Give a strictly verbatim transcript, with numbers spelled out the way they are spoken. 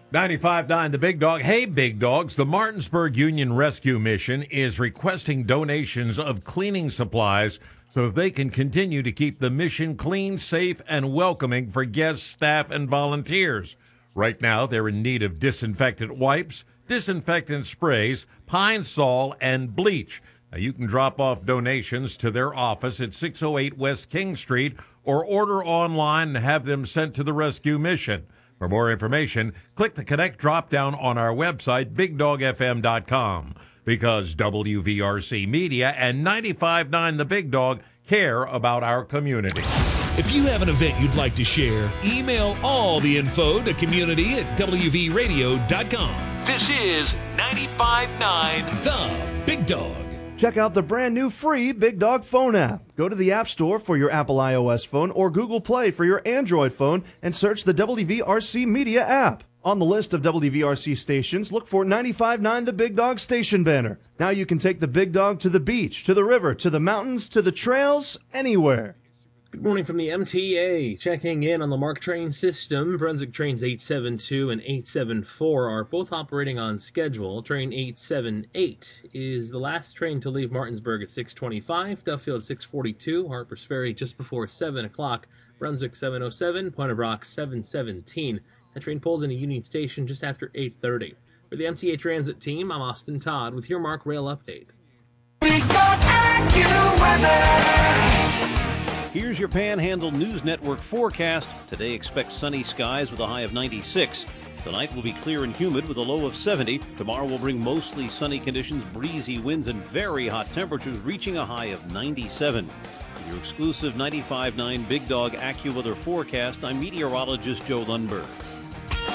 ninety-five point nine The Big Dog. Hey, Big Dogs. The Martinsburg Union Rescue Mission is requesting donations of cleaning supplies so they can continue to keep the mission clean, safe, and welcoming for guests, staff, and volunteers. Right now, they're in need of disinfectant wipes, disinfectant sprays, Pine Sol, and bleach. Now, you can drop off donations to their office at six oh eight West King Street or order online and have them sent to the rescue mission. For more information, click the Connect drop-down on our website, big dog f m dot com, because W V R C Media and ninety-five point nine The Big Dog care about our community. If you have an event you'd like to share, email all the info to community at w v radio dot com. This is ninety-five point nine The Big Dog. Check out the brand new free Big Dog phone app. Go to the App Store for your Apple iOS phone or Google Play for your Android phone and search the W V R C Media app. On the list of W V R C stations, look for ninety-five point nine The Big Dog station banner. Now you can take the Big Dog to the beach, to the river, to the mountains, to the trails, anywhere. Good morning from the M T A. Checking in on the MARC train system. Brunswick trains eight seven two and eight seven four are both operating on schedule. Train eight seven eight is the last train to leave Martinsburg at six twenty-five, Duffield six forty-two, Harpers Ferry just before seven o'clock, Brunswick seven oh seven, Point of Rock seven seventeen. That train pulls into Union Station just after eight thirty. For the M T A Transit team, I'm Austin Todd with your MARC Rail Update. We got AccuWeather. Here's your Panhandle News Network forecast. Today expect sunny skies with a high of ninety-six. Tonight will be clear and humid with a low of seventy. Tomorrow will bring mostly sunny conditions, breezy winds, and very hot temperatures reaching a high of ninety-seven. Your exclusive ninety-five point nine Big Dog AccuWeather forecast, I'm meteorologist Joe Lundberg.